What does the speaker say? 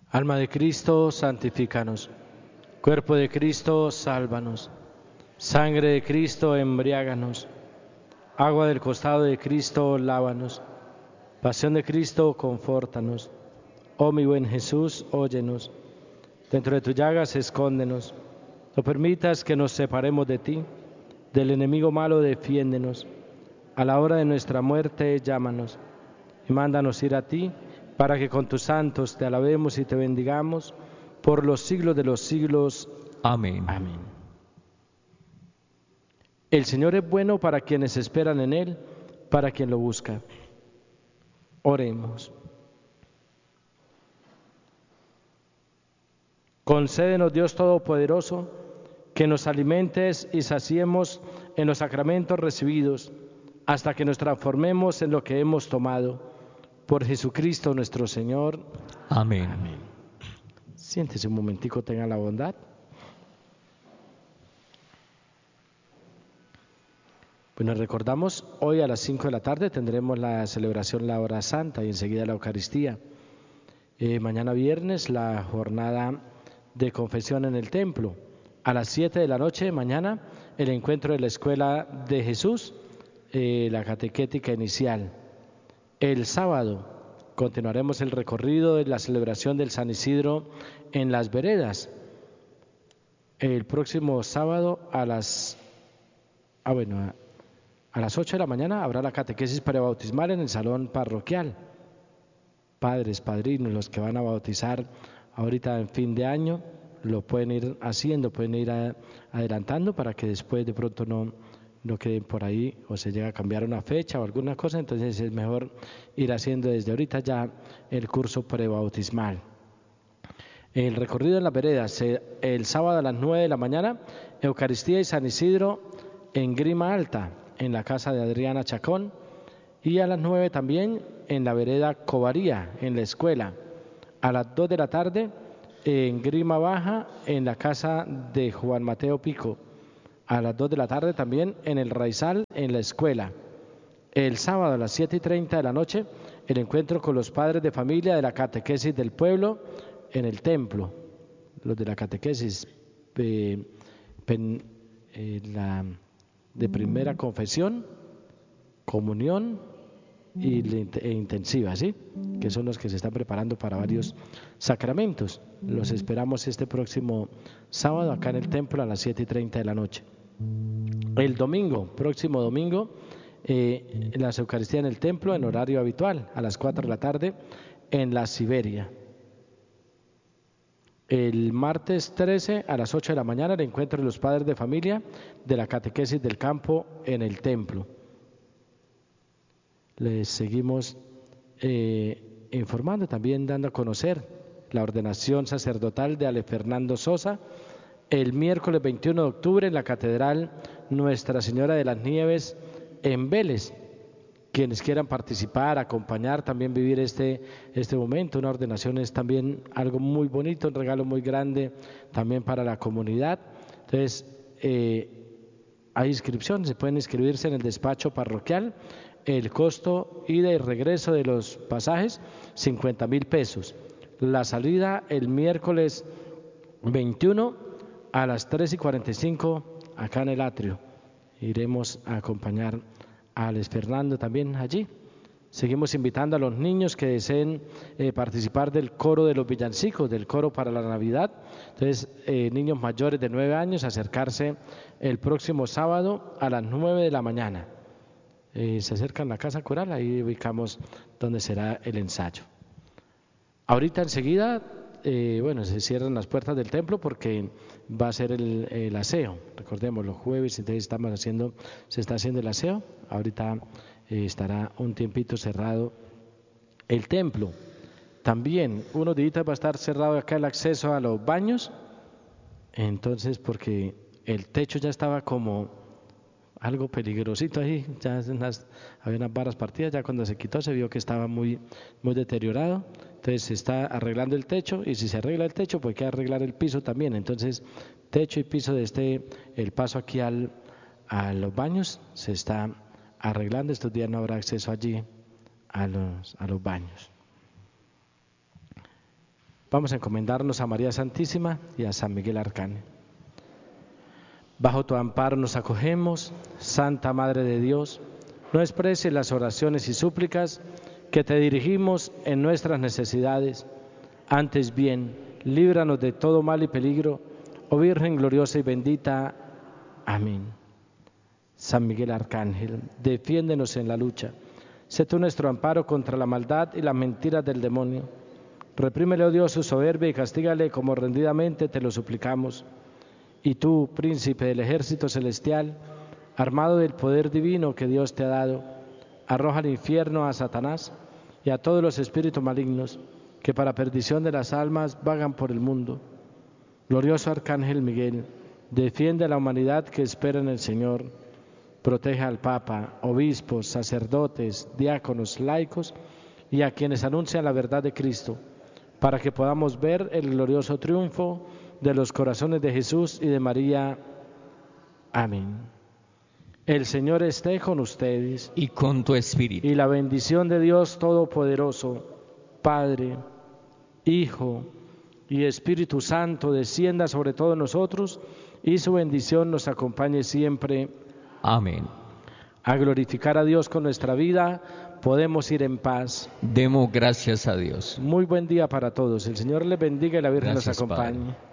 Alma de Cristo, santifícanos. Cuerpo de Cristo, sálvanos. Sangre de Cristo, embriáganos. Agua del costado de Cristo, lávanos. Pasión de Cristo, confórtanos. Oh mi buen Jesús, óyenos. Dentro de tus llagas, escóndenos. No permitas que nos separemos de ti. Del enemigo malo, defiéndenos. A la hora de nuestra muerte, llámanos. Y mándanos ir a ti, para que con tus santos te alabemos y te bendigamos por los siglos de los siglos. Amén. Amén. El Señor es bueno para quienes esperan en Él, para quien lo busca. Oremos. Concédenos, Dios Todopoderoso, que nos alimentes y saciemos en los sacramentos recibidos, hasta que nos transformemos en lo que hemos tomado. Por Jesucristo nuestro Señor. Amén. Amén. Siéntese un momentico, tenga la bondad. Bueno, recordamos, hoy a las 5 de la tarde tendremos la celebración, la hora santa y enseguida la Eucaristía. Mañana viernes la jornada de confesión en el templo. A las 7 de la noche, mañana, el encuentro de la Escuela de Jesús, la catequética inicial. El sábado continuaremos el recorrido de la celebración del San Isidro en las veredas. El próximo sábado a las 8 de la mañana habrá la catequesis prebautismal en el salón parroquial. Padres, padrinos, los que van a bautizar ahorita en fin de año, lo pueden ir haciendo, pueden ir adelantando para que después de pronto no queden por ahí o se llega a cambiar una fecha o alguna cosa, entonces es mejor ir haciendo desde ahorita ya el curso prebautismal. El recorrido en las veredas, el sábado a las 9 de la mañana, Eucaristía y San Isidro en Grima Alta, en la casa de Adriana Chacón, y a las 9 también en la vereda Covaría, en la escuela. A las 2 de la tarde en Grima Baja, en la casa de Juan Mateo Pico. A las 2 de la tarde también en el Raizal, en la escuela. El sábado a las 7:30 de la noche, el encuentro con los padres de familia de la catequesis del pueblo en el templo. Los de la catequesis de primera confesión, comunión e intensiva, ¿sí? Que son los que se están preparando para varios sacramentos. Los esperamos este próximo sábado acá en el templo a las 7:30 de la noche. El domingo, próximo domingo, la Eucaristía en el templo en horario habitual, a las 4 de la tarde, en la Siberia. El martes 13 a las 8 de la mañana, el encuentro de los padres de familia de la catequesis del campo en el templo. Les seguimos informando, también dando a conocer la ordenación sacerdotal de Ale Fernando Sosa, el miércoles 21 de octubre en la Catedral Nuestra Señora de las Nieves en Vélez. Quienes quieran participar, acompañar, también vivir este momento, una ordenación es también algo muy bonito, un regalo muy grande también para la comunidad. Entonces, hay inscripciones, se pueden inscribirse en el despacho parroquial. El costo ida y regreso de los pasajes, 50,000 pesos. La salida el miércoles 21 a las 3:45 acá en el atrio. Iremos a acompañar a Alex Fernando también allí. Seguimos invitando a los niños que deseen participar del coro de los villancicos, del coro para la Navidad. Entonces, niños mayores de 9 años, acercarse el próximo sábado a las 9 de la mañana. Se acercan a la casa coral, ahí ubicamos donde será el ensayo. Ahorita enseguida, se cierran las puertas del templo porque va a ser el aseo. Recordemos, los jueves, entonces se está haciendo el aseo. Ahorita estará un tiempito cerrado el templo. También unos días va a estar cerrado acá el acceso a los baños, entonces porque el techo ya estaba como algo peligrosito ahí, ya había unas barras partidas, ya cuando se quitó se vio que estaba muy, muy deteriorado. Entonces se está arreglando el techo, y si se arregla el techo pues hay que arreglar el piso también. Entonces techo y piso de el paso aquí a los baños se está arreglando. Estos días no habrá acceso allí a los baños. Vamos a encomendarnos a María Santísima y a San Miguel Arcángel. Bajo tu amparo nos acogemos, Santa Madre de Dios, no desprecies las oraciones y súplicas que te dirigimos en nuestras necesidades. Antes bien, líbranos de todo mal y peligro, oh Virgen gloriosa y bendita. Amén. San Miguel Arcángel, defiéndenos en la lucha. Sé tú nuestro amparo contra la maldad y las mentiras del demonio. Reprímele, oh Dios, su soberbia y castígale como rendidamente te lo suplicamos. Y tú, príncipe del ejército celestial, armado del poder divino que Dios te ha dado, arroja al infierno a Satanás y a todos los espíritus malignos que para perdición de las almas vagan por el mundo. Glorioso Arcángel Miguel, defiende a la humanidad que espera en el Señor. Protege al Papa, obispos, sacerdotes, diáconos, laicos y a quienes anuncian la verdad de Cristo, para que podamos ver el glorioso triunfo de los corazones de Jesús y de María. Amén. El Señor esté con ustedes. Y con tu espíritu. Y la bendición de Dios Todopoderoso, Padre, Hijo y Espíritu Santo, descienda sobre todos nosotros y su bendición nos acompañe siempre. Amén. A glorificar a Dios con nuestra vida, podemos ir en paz. Demos gracias a Dios. Muy buen día para todos. El Señor les bendiga y la Virgen Gracias, los acompañe. Padre.